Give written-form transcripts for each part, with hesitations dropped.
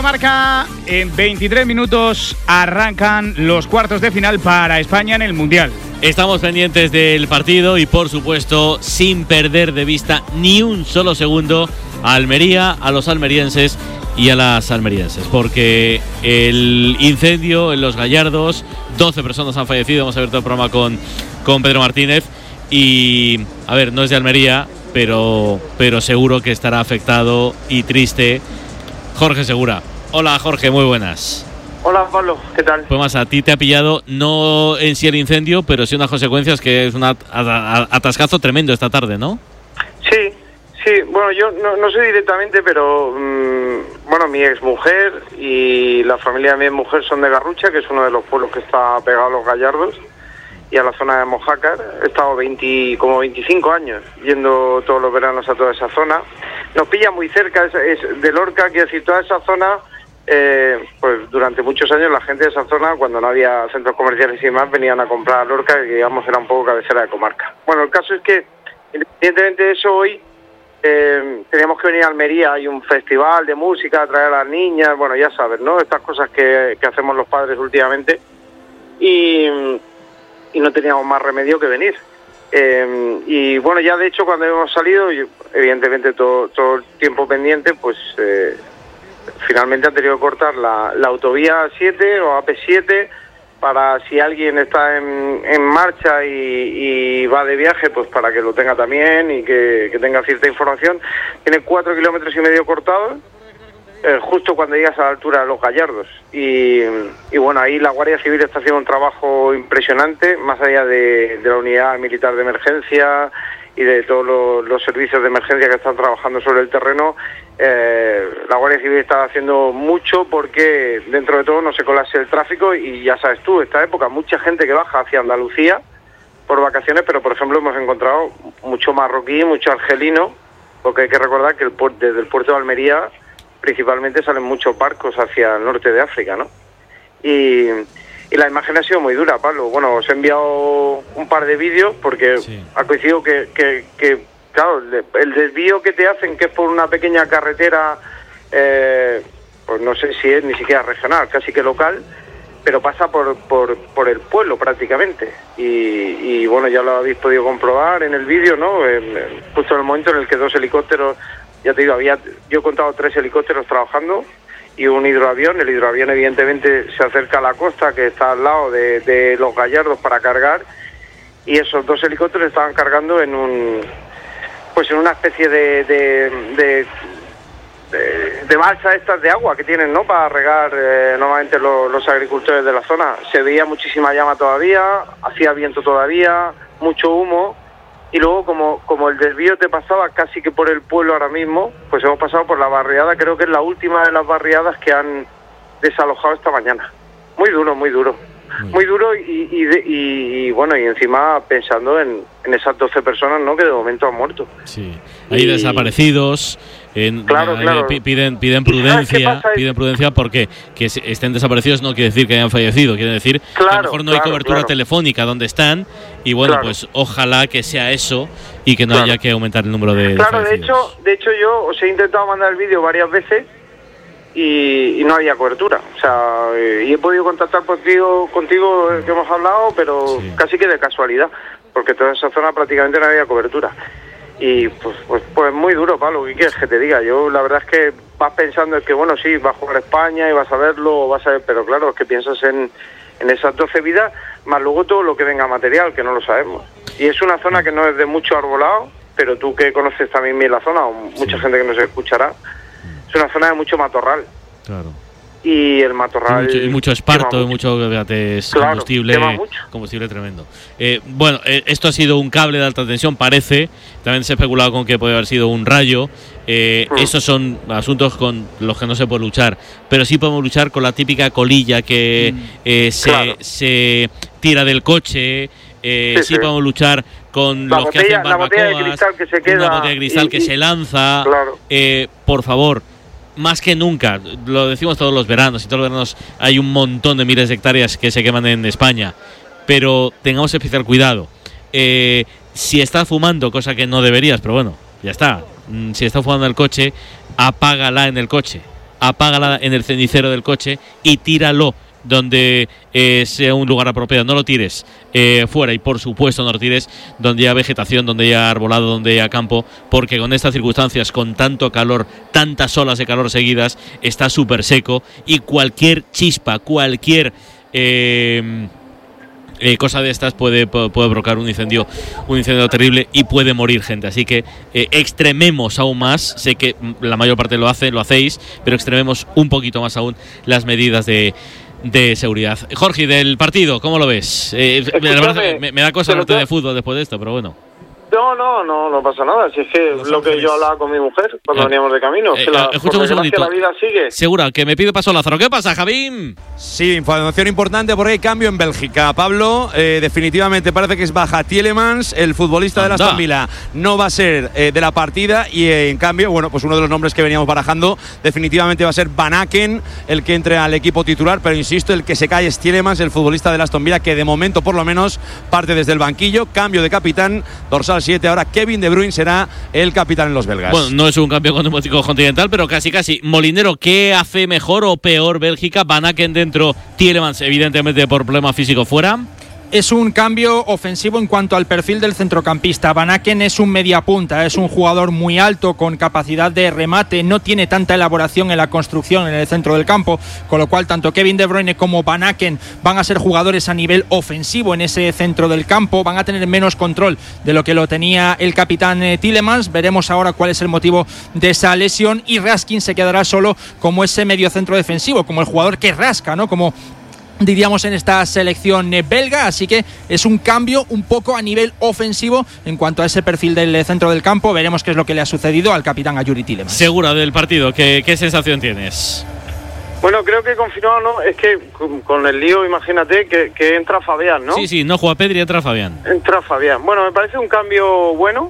Marca. En 23 minutos arrancan los cuartos de final para España en el Mundial. Estamos pendientes del partido y, por supuesto, sin perder de vista ni un solo segundo a Almería, a los almerienses y a las almerienses, porque el incendio en Los Gallardos, 12 personas han fallecido. Hemos abierto el programa con Pedro Martínez y, a ver, no es de Almería, pero seguro que estará afectado y triste Jorge Segura. Hola, Jorge, muy buenas. Hola, Pablo, ¿qué tal? Pues más, a ti te ha pillado no en sí el incendio, pero sí unas consecuencias, que es un atascazo tremendo esta tarde, ¿no? Sí, bueno, yo no sé directamente, pero bueno, mi exmujer y la familia de mi exmujer son de Garrucha, que es uno de los pueblos que está pegado a Los Gallardos y a la zona de Mojácar. He estado como 25 años yendo todos los veranos a toda esa zona. Nos pilla muy cerca, es de Lorca, quiero decir, toda esa zona. Pues durante muchos años la gente de esa zona, cuando no había centros comerciales y demás, venían a comprar a Lorca, que digamos era un poco cabecera de comarca. Bueno, el caso es que, independientemente de eso, hoy teníamos que venir a Almería. Hay un festival de música, a traer a las niñas, bueno, ya sabes, ¿no? Estas cosas que hacemos los padres últimamente, y no teníamos más remedio que venir. Y bueno, ya de hecho cuando hemos salido, evidentemente todo el tiempo pendiente, pues finalmente han tenido que cortar la autovía 7 o AP7 para, si alguien está en marcha y va de viaje, pues para que lo tenga también y que tenga cierta información. Tiene 4,5 kilómetros cortados, justo cuando llegas a la altura de Los Gallardos. Y bueno, ahí la Guardia Civil está haciendo un trabajo impresionante, más allá de la unidad militar de emergencia y de todos los servicios de emergencia que están trabajando sobre el terreno. La Guardia Civil está haciendo mucho porque dentro de todo no se colapse el tráfico, y ya sabes tú, esta época mucha gente que baja hacia Andalucía por vacaciones, pero por ejemplo hemos encontrado mucho marroquí, mucho argelino, porque hay que recordar que desde el puerto de Almería principalmente salen muchos barcos hacia el norte de África, ¿no? Y la imagen ha sido muy dura, Pablo. Bueno, os he enviado un par de vídeos porque sí. Ha coincidido que claro, el desvío que te hacen, que es por una pequeña carretera, pues no sé si es ni siquiera regional, casi que local, pero pasa por el pueblo prácticamente. Y bueno, ya lo habéis podido comprobar en el vídeo, ¿no? Justo en el momento en el que 2 helicópteros, ya te digo, yo he contado 3 helicópteros trabajando y un hidroavión. El hidroavión evidentemente se acerca a la costa, que está al lado de Los Gallardos, para cargar, y esos 2 helicópteros estaban cargando en una especie de balsa estas de agua que tienen, ¿no?, para regar normalmente los agricultores de la zona. Se veía muchísima llama todavía, hacía viento todavía, mucho humo. Y luego, como el desvío te pasaba casi que por el pueblo ahora mismo, pues hemos pasado por la barriada. Creo que es la última de las barriadas que han desalojado esta mañana. Muy duro, muy duro. Muy duro y bueno, y encima pensando en esas 12 personas, ¿no?, que de momento han muerto. Sí, hay desaparecidos. Claro. Piden prudencia porque que estén desaparecidos no quiere decir que hayan fallecido, quiere decir que a lo mejor no hay cobertura telefónica donde están, y bueno, pues ojalá que sea eso y que no haya que aumentar el número de fallecidos. De hecho yo os he intentado mandar el vídeo varias veces y no había cobertura, o sea, y he podido contactar contigo que hemos hablado, pero casi que de casualidad, porque toda esa zona prácticamente no había cobertura. Y pues muy duro, Pablo, ¿qué quieres que te diga? Yo la verdad es que vas pensando, es que bueno, sí, va a jugar España y vas a verlo, pero claro, es que piensas en esas 12 vidas, más luego todo lo que venga material, que no lo sabemos. Y es una zona que no es de mucho arbolado, pero tú que conoces también bien la zona, o mucha gente que nos escuchará, es una zona de mucho matorral. Claro. Y el matorral... Y mucho esparto, y mucho combustible tremendo. Bueno, esto ha sido un cable de alta tensión, parece. También se ha especulado con que puede haber sido un rayo. Esos son asuntos con los que no se puede luchar. Pero sí podemos luchar con la típica colilla que se tira del coche. Sí podemos luchar con los que hacen barbacoas, la botella de cristal que se queda, una botella de cristal que se lanza. Claro. Por favor, más que nunca, lo decimos todos los veranos, y todos los veranos hay un montón de miles de hectáreas que se queman en España, pero tengamos especial cuidado. Si estás fumando, cosa que no deberías, pero bueno, ya está. Si estás fumando en el coche, apágala en el coche. apágala en el cenicero del coche y tíralo donde sea un lugar apropiado. No lo tires fuera, y por supuesto no lo tires donde haya vegetación, donde haya arbolado, donde haya campo, porque con estas circunstancias, con tanto calor, tantas olas de calor seguidas, está súper seco, y cualquier chispa, cualquier cosa de estas puede provocar un incendio terrible, y puede morir gente. Así que extrememos aún más. Sé que la mayor parte lo hacéis, pero extrememos un poquito más aún las medidas de seguridad. Jorge, del partido, ¿cómo lo ves? Me da cosa hablarte de fútbol después de esto, pero bueno. No pasa nada. Si es que lo que yo hablaba con mi mujer cuando veníamos de camino, que la vida sigue. Segura, que me pide paso Lázaro. ¿Qué pasa, Javín? Sí, información importante porque hay cambio en Bélgica. Pablo, definitivamente parece que es baja Tielemans, el futbolista de la Aston Villa. No va a ser de la partida, y en cambio, bueno, pues uno de los nombres que veníamos barajando definitivamente va a ser Van Aken, el que entre al equipo titular, pero insisto, el que se cae es Tielemans, el futbolista de la Aston Villa, que de momento por lo menos parte desde el banquillo. Cambio de capitán, dorsal 7, ahora Kevin De Bruyne será el capitán en los belgas. Bueno, no es un cambio continental, pero casi. Molinero, ¿qué hace mejor o peor Bélgica? Van Aken dentro, Tielemans evidentemente por problema físico fuera. Es un cambio ofensivo en cuanto al perfil del centrocampista. Van Aken es un mediapunta, es un jugador muy alto con capacidad de remate, no tiene tanta elaboración en la construcción en el centro del campo, con lo cual tanto Kevin De Bruyne como Van Aken van a ser jugadores a nivel ofensivo en ese centro del campo, van a tener menos control de lo que lo tenía el capitán Tielemans. Veremos ahora cuál es el motivo de esa lesión, y Raskin se quedará solo como ese mediocentro defensivo, como el jugador que rasca, ¿no? Como diríamos en esta selección belga. Así que es un cambio un poco a nivel ofensivo en cuanto a ese perfil del centro del campo. Veremos qué es lo que le ha sucedido al capitán Yuri Tielemans. Segura del partido, ¿qué sensación tienes? Bueno, creo que confirmado, ¿no? Es que con el lío, imagínate que entra Fabián, ¿no? Sí, no juega Pedri, entra Fabián. Bueno, me parece un cambio bueno,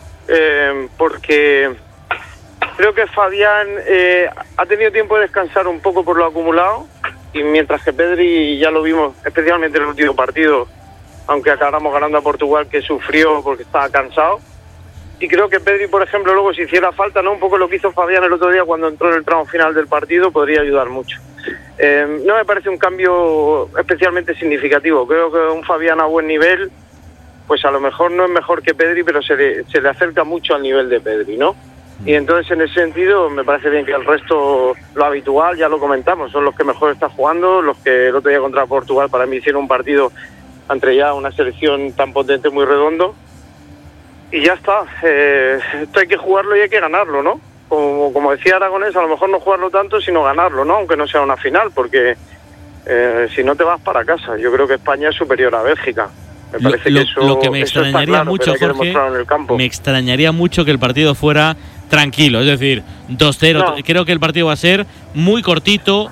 porque creo que Fabián ha tenido tiempo de descansar un poco por lo acumulado, y mientras que Pedri, ya lo vimos especialmente en el último partido, aunque acabamos ganando a Portugal, que sufrió porque estaba cansado. Y creo que Pedri, por ejemplo, luego si hiciera falta, ¿no? Un poco lo que hizo Fabián el otro día cuando entró en el tramo final del partido, podría ayudar mucho. No me parece un cambio especialmente significativo. Creo que un Fabián a buen nivel, pues a lo mejor no es mejor que Pedri, pero se le acerca mucho al nivel de Pedri, ¿no? Y entonces en ese sentido me parece bien que el resto, lo habitual, ya lo comentamos, son los que mejor están jugando, los que el otro día contra Portugal para mí hicieron un partido entre ya una selección tan potente, muy redondo. Y ya está, esto hay que jugarlo y hay que ganarlo, ¿no? Como decía Aragonés, a lo mejor no jugarlo tanto, sino ganarlo, ¿no? Aunque no sea una final, porque si no te vas para casa. Yo creo que España es superior a Bélgica. Me parece que eso, lo que me extrañaría claro, mucho, Jorge, en el campo. Me extrañaría mucho que el partido fuera tranquilo, es decir, 2-0. No. Creo que el partido va a ser muy cortito,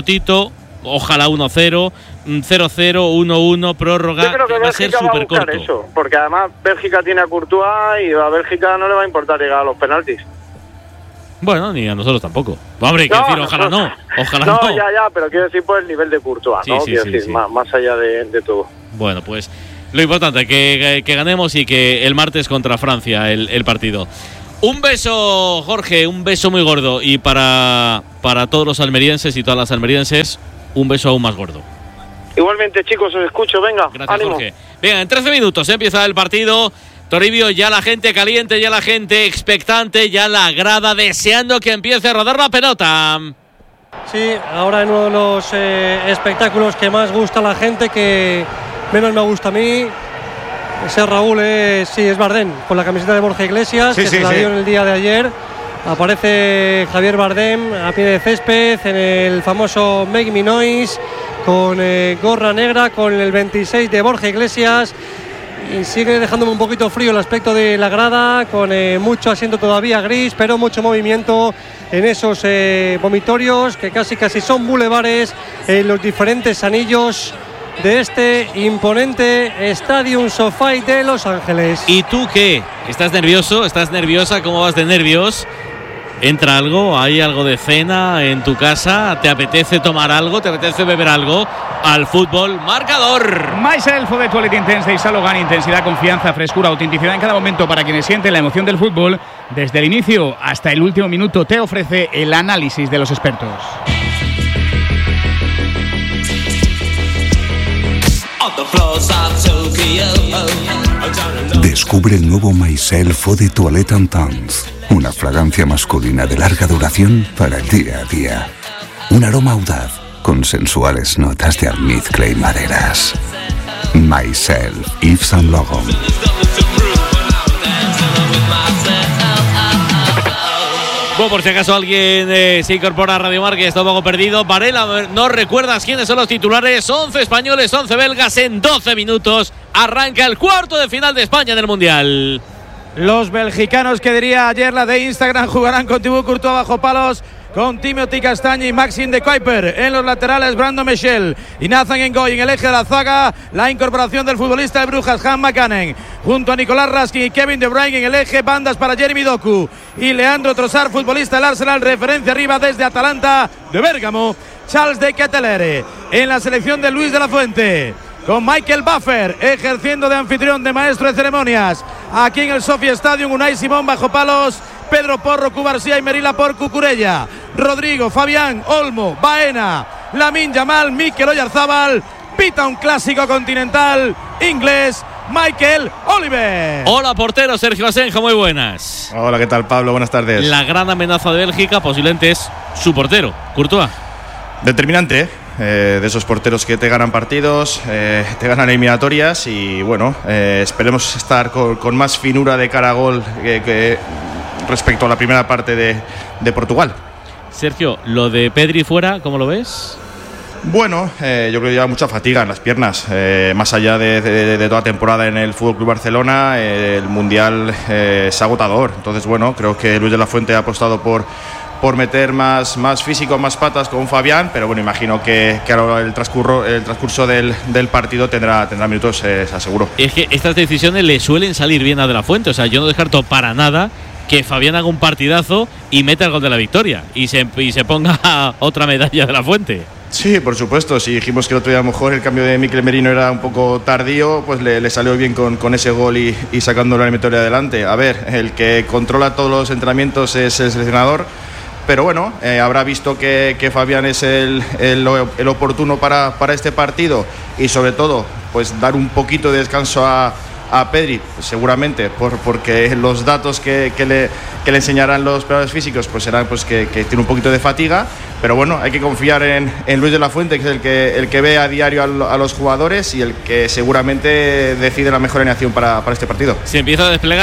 ojalá 1-0, 0-0, 1-1, prórroga. Yo creo que va a ser súper corto. Eso, porque además Bélgica tiene a Courtois y a Bélgica no le va a importar llegar a los penaltis. Bueno, ni a nosotros tampoco. Hombre, quiero decir, ojalá no. No, ya, pero quiero decir por el nivel de Courtois, ¿no? Quiero decir, más allá de todo. Bueno, pues lo importante, que ganemos y que el martes contra Francia el partido. Un beso, Jorge, un beso muy gordo. Y para todos los almerienses y todas las almerienses, un beso aún más gordo. Igualmente, chicos, os escucho, venga. Gracias, ánimo. Jorge. Venga, en 13 minutos empieza el partido. Toribio, ya la gente caliente, ya la gente expectante, ya la grada deseando que empiece a rodar la pelota. Sí, ahora en uno de los espectáculos que más gusta a la gente, que menos me gusta a mí. Ese Raúl es Bardem, con la camiseta de Borja Iglesias, se la dio en el día de ayer. Aparece Javier Bardem a pie de césped en el famoso Make Me Noise, con gorra negra, con el 26 de Borja Iglesias. Y sigue dejándome un poquito frío el aspecto de la grada, con mucho asiento todavía gris, pero mucho movimiento en esos vomitorios que casi son bulevares en los diferentes anillos de este imponente Stadium SoFi de Los Ángeles. ¿Y tú qué? ¿Estás nervioso? ¿Estás nerviosa? ¿Cómo vas de nervios? ¿Entra algo? ¿Hay algo de cena en tu casa? ¿Te apetece tomar algo? ¿Te apetece beber algo? al fútbol marcador. Myself de Toilet Intense de Isalogan, intensidad, confianza, frescura, autenticidad en cada momento para quienes sienten la emoción del fútbol. Desde el inicio hasta el último minuto te ofrece el análisis de los expertos. Descubre el nuevo Myself Eau de Toilette Intense, una fragancia masculina de larga duración para el día a día. Un aroma audaz con sensuales notas de almizcle y maderas. Myself, Yves Saint Laurent. Bueno, por si acaso alguien se incorpora a Radio Marca y está un poco perdido, Varela, ¿no recuerdas quiénes son los titulares? 11 españoles, 11 belgas en 12 minutos. Arranca el cuarto de final de España en el Mundial. Los belgicanos, que diría ayer la de Instagram, jugarán con Thibaut Courtois bajo palos, con Timothy Castagne y Maxime de Kuiper. En los laterales, Brandon Michel y Nathan Ngoy. En el eje de la zaga, la incorporación del futbolista de Brujas, Han Makanen, junto a Nicolás Raskin y Kevin De Bruyne. En el eje, bandas para Jeremy Doku y Leandro Trossard, futbolista del Arsenal. Referencia arriba desde Atalanta de Bérgamo, Charles de Ketelaere. En la selección de Luis de la Fuente, con Michael Buffer ejerciendo de anfitrión, de maestro de ceremonias. Aquí en el Sophie Stadium, Unai Simón bajo palos, Pedro Porro, Cubarsía y Merila por Cucurella. Rodrigo, Fabián, Olmo, Baena, Lamine Yamal, Mikel Oyarzábal. Pita un clásico continental inglés, Michael Oliver. Hola, portero Sergio Asenjo, muy buenas. Hola, ¿qué tal, Pablo? Buenas tardes. La gran amenaza de Bélgica posiblemente es su portero, Courtois. Determinante, de esos porteros que te ganan partidos, te ganan eliminatorias y bueno, esperemos estar con más finura de cara a gol que respecto a la primera parte de Portugal. Sergio, lo de Pedri fuera, ¿cómo lo ves? Bueno, yo creo que lleva mucha fatiga en las piernas, más allá de toda temporada en el FC Barcelona, el Mundial es agotador. Entonces bueno, creo que Luis de la Fuente ha apostado por meter más físico, más patas con Fabián, pero bueno, imagino que ahora el transcurso del partido tendrá minutos, aseguro. Es que estas decisiones le suelen salir bien a De la Fuente, o sea, yo no descarto para nada que Fabián haga un partidazo y meta el gol de la victoria y se ponga otra medalla De la Fuente. Sí, por supuesto. Si dijimos que el otro día a lo mejor el cambio de Mikel Merino era un poco tardío, pues le salió bien con ese gol y sacando la eliminatoria adelante. A ver, el que controla todos los entrenamientos es el seleccionador, pero bueno, habrá visto que Fabián es el oportuno para este partido y sobre todo pues dar un poquito de descanso a Pedri, seguramente porque los datos que le enseñarán los preparadores físicos pues serán pues que tiene un poquito de fatiga, pero bueno, hay que confiar en Luis de la Fuente, que es el que ve a diario a los jugadores y el que seguramente decide la mejor alineación para este partido. Se empieza a desplegar